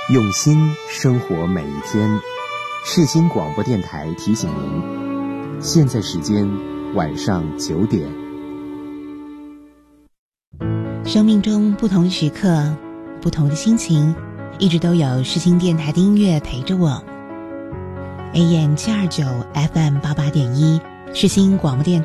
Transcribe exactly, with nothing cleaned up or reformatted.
用心生活每一天。世新广播电台提醒您，现在时间晚上九点。 生命中不同时刻，不同的心情，一直都有世新电台的音乐陪着我。A M 七二九 F M 八八点一，世新广播电